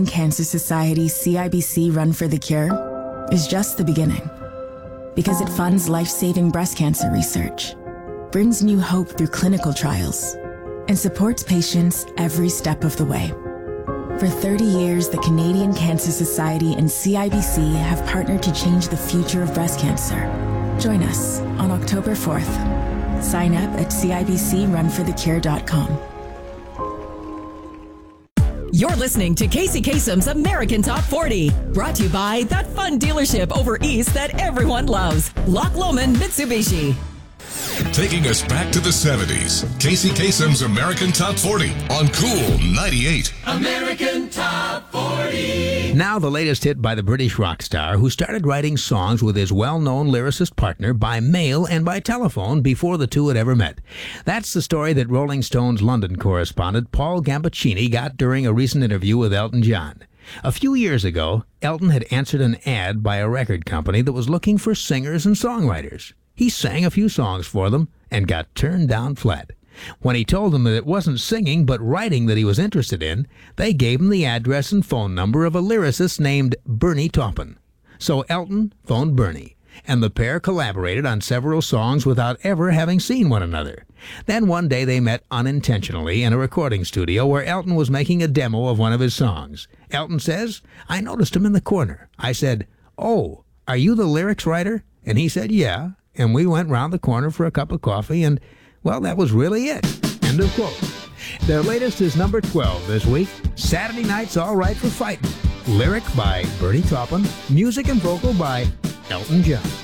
Cancer Society CIBC Run for the Cure is just the beginning, because it funds life-saving breast cancer research, brings new hope through clinical trials, and supports patients every step of the way. For 30 years, the Canadian Cancer Society and CIBC have partnered to change the future of breast cancer. Join us on October 4th. Sign up at cibcrunforthecure.com. You're listening to Casey Kasem's American Top 40, brought to you by that fun dealership over east that everyone loves, Loch Lomond Mitsubishi. Taking us back to the 70s, Casey Kasem's American Top 40 on Cool 98. American Top 40. Now the latest hit by the British rock star who started writing songs with his well-known lyricist partner by mail and by telephone before the two had ever met. That's the story that Rolling Stone's London correspondent Paul Gambaccini got during a recent interview with Elton John. A few years ago, Elton had answered an ad by a record company that was looking for singers and songwriters. He sang a few songs for them and got turned down flat. When he told them that it wasn't singing but writing that he was interested in, they gave him the address and phone number of a lyricist named Bernie Taupin. So Elton phoned Bernie, and the pair collaborated on several songs without ever having seen one another. Then one day they met unintentionally in a recording studio where Elton was making a demo of one of his songs. Elton says, "I noticed him in the corner. I said, 'Oh, are you the lyrics writer?' And he said, 'Yeah.' And we went round the corner for a cup of coffee, and, well, that was really it." End of quote. Their latest is number 12 this week, Saturday Night's All Right for Fightin'. Lyric by Bernie Taupin, music and vocal by Elton John.